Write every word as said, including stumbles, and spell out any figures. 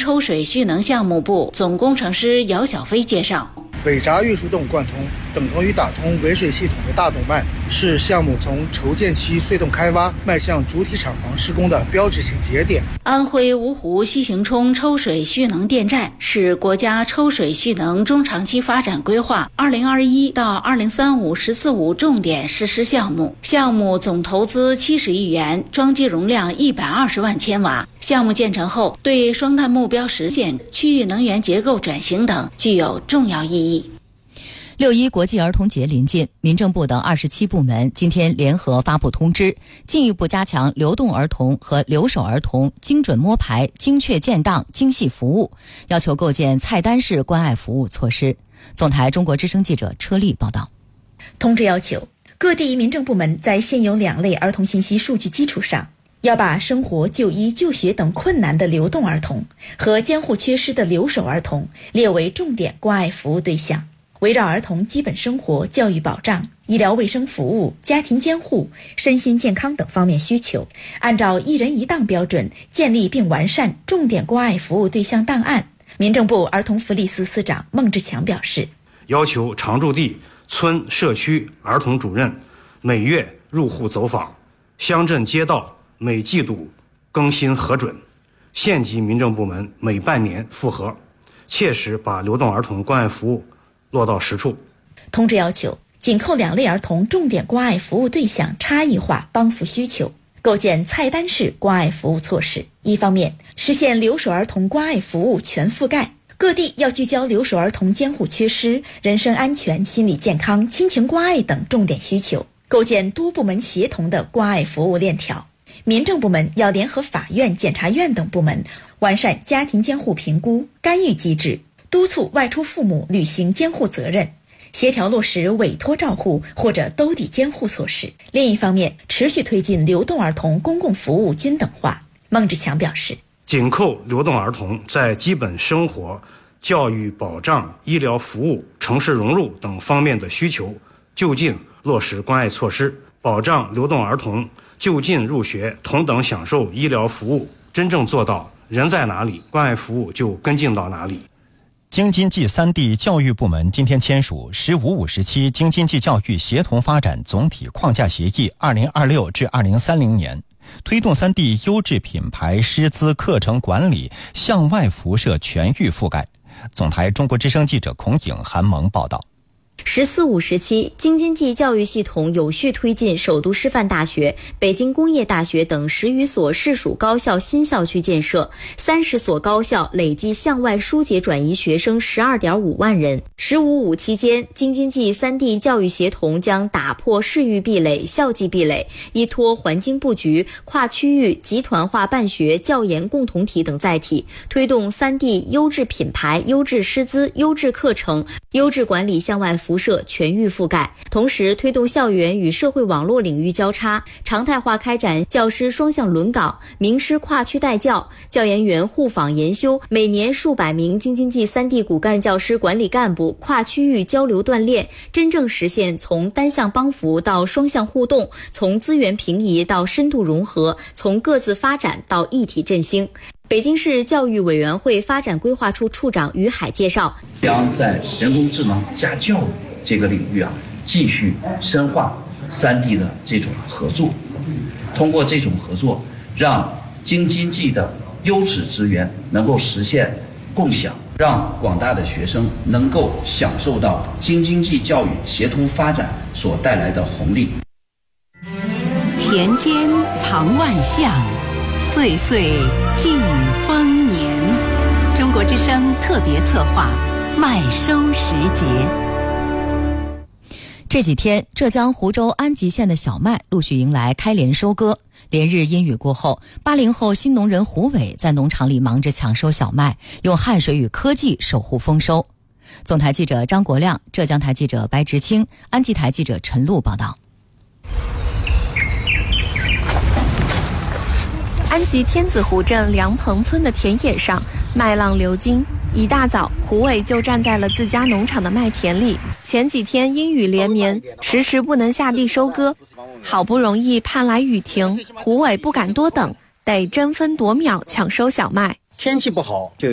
抽水蓄能项目部总工程师姚小飞介绍， 尾闸运输动贯通等同于打通尾水系统的大动脉，是项目从筹建期隧洞开挖迈向主体厂房施工的标志性节点。 安徽芜湖西行冲抽水蓄能电站是国家抽水蓄能中长期发展规划二零二一到二零三五“十四五”重点实施项目，项目总投资七十亿元，装机容量一百二十万千瓦。项目建成后，对双碳目标实现、区域能源结构转型等具有重要意义。 六一国际儿童节临近，民政部等二十七部门今天联合发布通知，进一步加强流动儿童和留守儿童精准摸排、精确建档、精细服务，要求构建菜单式关爱服务措施。总台中国之声记者车丽报道。 通知要求各地民政部门在现有两类儿童信息数据基础上，要把生活、就医、就学等困难的流动儿童和监护缺失的留守儿童列为重点关爱服务对象，围绕儿童基本生活、教育保障、医疗卫生服务、家庭监护、身心健康等方面需求，按照一人一档标准建立并完善重点关爱服务对象档案。民政部儿童福利司司长孟志强表示， 要求常住地、村、社区儿童主任每月入户走访，乡镇街道每季度更新核准，县级民政部门每半年复核，切实把流动儿童关爱服务落到实处。 通知要求紧扣两类儿童重点关爱服务对象差异化帮扶需求，构建菜单式关爱服务措施。一方面，实现留守儿童关爱服务全覆盖，各地要聚焦留守儿童监护缺失、人身安全、心理健康、亲情关爱等重点需求，构建多部门协同的关爱服务链条。民政部门要联合法院、检察院等部门，完善家庭监护评估、干预机制，督促外出父母履行监护责任，协调落实委托照护或者兜底监护措施。另一方面，持续推进流动儿童公共服务均等化。孟志强表示， 紧扣流动儿童在基本生活、教育保障、医疗服务、城市融入等方面的需求，就近落实关爱措施，保障流动儿童就近入学，同等享受医疗服务，真正做到人在哪里，关爱服务就跟进到哪里。 京津冀三地教育部门今天签署“十五五”时期京津冀教育协同发展总体框架协议二零二六至二零三零年，推动三地优质品牌师资课程管理向外辐射全域覆盖。总台中国之声记者孔颖、韩萌报道。 十四五时期，京津冀教育系统有序推进首都师范大学、北京工业大学等十余所市属高校新校区建设，三十所高校累计向外疏解转移学生十二点五万人。十五五期间，京津冀三地教育协同将打破市域壁垒、校际壁垒，依托环境布局、跨区域、集团化办学、教研共同体等载体，推动三地优质品牌、优质师资、优质课程、优质管理向外辐射全域覆盖，同时推动校园与社会网络领域交叉，常态化开展教师双向轮岗、名师跨区带教、教研员互访研修，每年数百名京津冀三地骨干教师管理干部跨区域交流锻炼，真正实现从单向帮扶到双向互动，从资源平移到深度融合，从各自发展到一体振兴。北京市教育委员会发展规划处处长于海介绍， 将在人工智能加教育这个领域啊，继续深化三地的这种合作，通过这种合作，让京津冀的优质资源能够实现共享，让广大的学生能够享受到京津冀教育协同发展所带来的红利。 田间藏万象，岁岁尽丰年。中国之声特别策划麦收时节。 这几天，浙江湖州安吉县的小麦陆续迎来开镰收割。连日阴雨过后，八零后新农人胡伟在农场里忙着抢收小麦，用汗水与科技守护丰收。总台记者张国亮，浙江台记者白直清，安吉台记者陈露报道。 安吉天子湖镇梁棚村的田野上，麦浪流金。一大早，胡伟就站在了自家农场的麦田里。前几天阴雨连绵，迟迟不能下地收割，好不容易盼来雨停，胡伟不敢多等，得争分夺秒抢收小麦。 天气不好，就